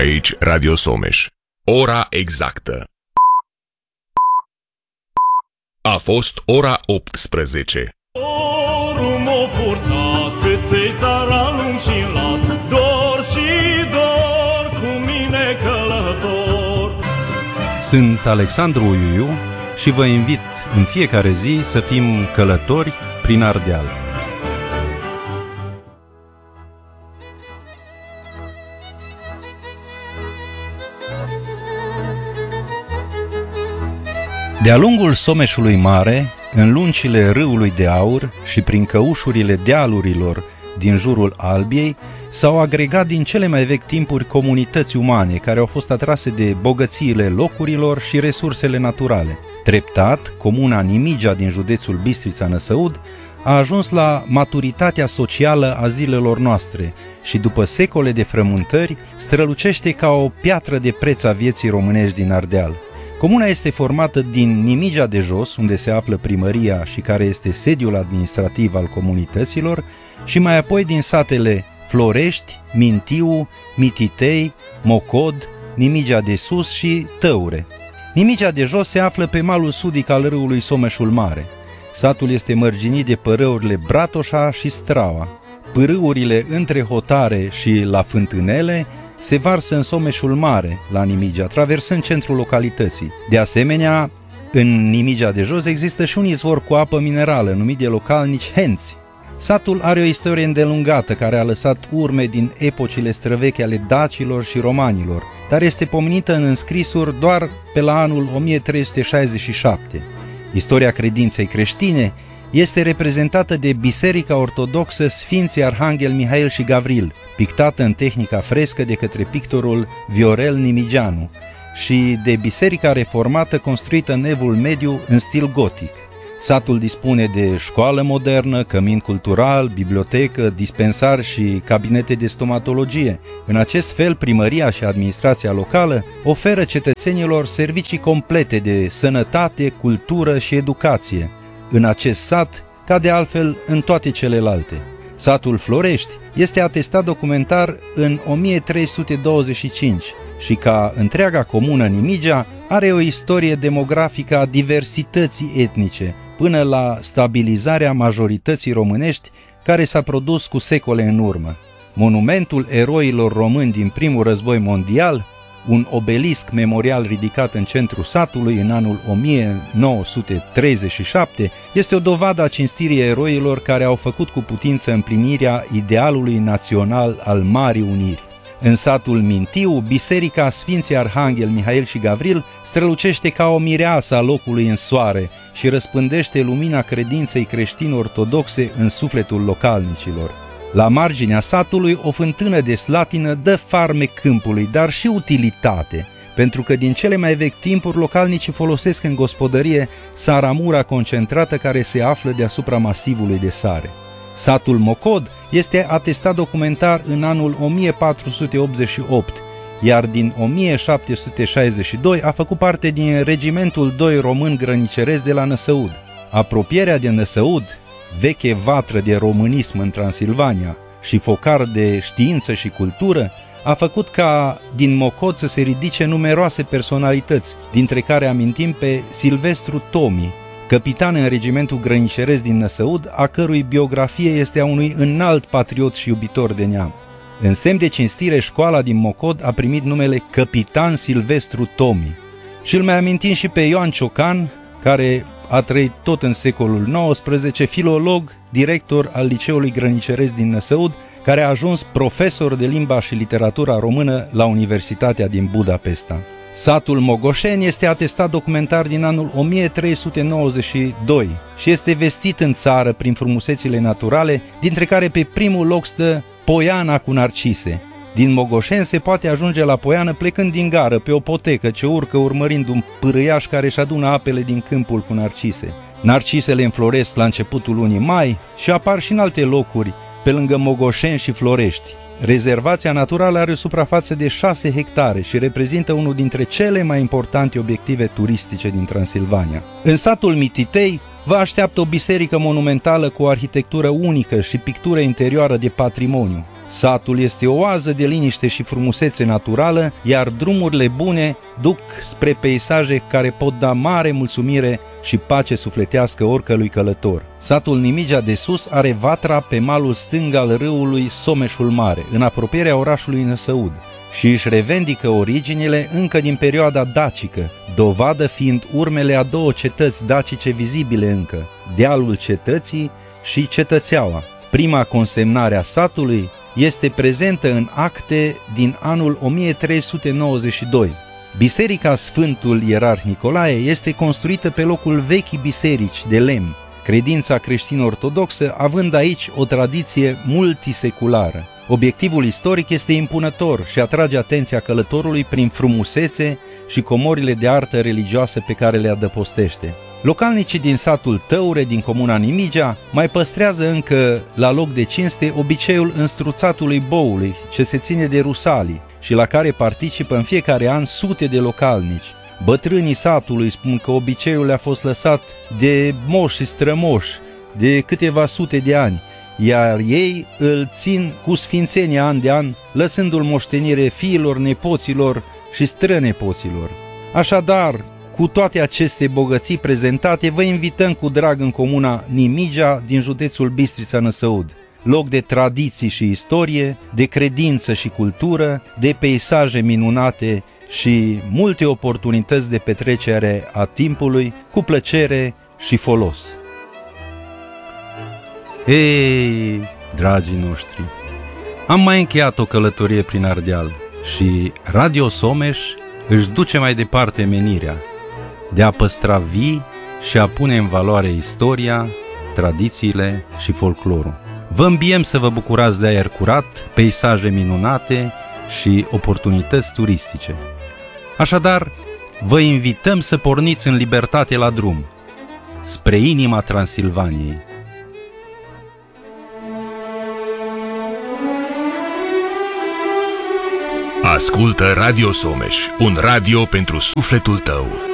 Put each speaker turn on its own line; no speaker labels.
Aici Radio Someș. Ora exactă. A fost ora 18.
Dorul m-a purtat câte țara lung și lat, dor și dor cu mine călător.
Sunt Alexandru Uiuiu și vă invit în fiecare zi să fim călători prin Ardeal. De-a lungul Someșului Mare, în lungile Râului de Aur și prin căușurile dealurilor din jurul Albiei, s-au agregat din cele mai vechi timpuri comunități umane care au fost atrase de bogățiile locurilor și resursele naturale. Treptat, comuna Nimigea din județul Bistrița-Năsăud a ajuns la maturitatea socială a zilelor noastre și după secole de frământări strălucește ca o piatră de preț a vieții românești din Ardeal. Comuna este formată din Nimigea de Jos, unde se află primăria și care este sediul administrativ al comunităților, și mai apoi din satele Florești, Mintiu, Mititei, Mocod, Nimigea de Sus și Tăure. Nimigea de Jos se află pe malul sudic al râului Someșul Mare. Satul este mărginit de părâurile Bratoșa și Straua. Pârâurile între Hotare și la Fântânele se varsă în Someșul Mare, la Nimigea, traversând centrul localității. De asemenea, în Nimigea de Jos există și un izvor cu apă minerală, numit de localnici Henți. Satul are o istorie îndelungată, care a lăsat urme din epocile străvechi ale dacilor și romanilor, dar este pomenită în înscrisuri doar pe la anul 1367. Istoria credinței creștine este reprezentată de Biserica Ortodoxă Sfinții Arhanghel Mihail și Gavril, pictată în tehnica frescă de către pictorul Viorel Nimigeanu, și de Biserica Reformată construită în Evul Mediu în stil gotic. Satul dispune de școală modernă, cămin cultural, bibliotecă, dispensar și cabinete de stomatologie. În acest fel, primăria și administrația locală oferă cetățenilor servicii complete de sănătate, cultură și educație în acest sat, ca de altfel în toate celelalte. Satul Florești este atestat documentar în 1325 și, ca întreaga comună Nimigea, are o istorie demografică a diversității etnice, până la stabilizarea majorității românești care s-a produs cu secole în urmă. Monumentul eroilor români din primul război mondial, un obelisc memorial ridicat în centrul satului în anul 1937, este o dovadă a cinstirii eroilor care au făcut cu putință împlinirea idealului național al Marii Uniri. În satul Mintiu, Biserica Sfinții Arhanghel Mihail și Gavril strălucește ca o mireasă a locului în soare și răspândește lumina credinței creștino-ortodoxe în sufletul localnicilor. La marginea satului, o fântână de slatină dă farmec câmpului, dar și utilitate, pentru că din cele mai vechi timpuri localnicii folosesc în gospodărie saramura concentrată care se află deasupra masivului de sare. Satul Mocod este atestat documentar în anul 1488, iar din 1762 a făcut parte din regimentul 2 român grăniceresc de la Năsăud. Apropierea de Năsăud, veche vatră de românism în Transilvania și focar de știință și cultură, a făcut ca din Mocod să se ridice numeroase personalități, dintre care amintim pe Silvestru Tomi, capitan în regimentul grăniceresc din Năsăud, a cărui biografie este a unui înalt patriot și iubitor de neam. În semn de cinstire, școala din Mocod a primit numele Capitan Silvestru Tomi. Și îl mai amintim și pe Ioan Ciocan, care a trăit tot în secolul XIX, filolog, director al Liceului Grăniceresc din Năsăud, care a ajuns profesor de limba și literatura română la Universitatea din Budapesta. Satul Mogoșeni este atestat documentar din anul 1392 și este vestit în țară prin frumusețile naturale, dintre care pe primul loc stă Poiana cu Narcise. Din Mogoșeni se poate ajunge la Poiană plecând din gară pe o potecă ce urcă urmărind un pârâiaș care își adună apele din câmpul cu narcise. Narcisele înfloresc la începutul lunii mai și apar și în alte locuri, pe lângă Mogoșeni și Florești. Rezervația naturală are o suprafață de 6 hectare și reprezintă unul dintre cele mai importante obiective turistice din Transilvania. În satul Mititei vă așteaptă o biserică monumentală cu o arhitectură unică și pictură interioară de patrimoniu. Satul este o oază de liniște și frumusețe naturală, iar drumurile bune duc spre peisaje care pot da mare mulțumire și pace sufletească oricărui călător. Satul Nimigea de Sus are vatra pe malul stâng al râului Someșul Mare, în apropierea orașului Năsăud, și își revendică originile încă din perioada dacică, dovadă fiind urmele a două cetăți dacice vizibile încă, dealul cetății și Cetățeaua. Prima consemnare a satului este prezentă în acte din anul 1392. Biserica Sfântul Ierarh Nicolae este construită pe locul vechii biserici de lemn, credința creștin-ortodoxă având aici o tradiție multiseculară. Obiectivul istoric este impunător și atrage atenția călătorului prin frumusețe și comorile de artă religioasă pe care le adăpostește. Localnicii din satul Tăure, din comuna Nimigea, mai păstrează încă la loc de cinste obiceiul înstruțatului boului, ce se ține de rusalii și la care participă în fiecare an sute de localnici. Bătrânii satului spun că obiceiul a fost lăsat de moși și strămoși de câteva sute de ani, iar ei îl țin cu sfințenie an de an, lăsându-l moștenire fiilor, nepoților și strănepoților. Așadar, cu toate aceste bogății prezentate, vă invităm cu drag în comuna Nimigea din județul Bistrița-Năsăud, loc de tradiții și istorie, de credință și cultură, de peisaje minunate și multe oportunități de petrecere a timpului cu plăcere și folos. Ei, dragii noștri, am mai încheiat o călătorie prin Ardeal și Radio Someș își duce mai departe menirea de a păstra vii și a pune în valoare istoria, tradițiile și folclorul. Vă îmbiem să vă bucurați de aer curat, peisaje minunate și oportunități turistice. Așadar, vă invităm să porniți în libertate la drum, spre inima Transilvaniei.
Ascultă Radio Someș, un radio pentru sufletul tău.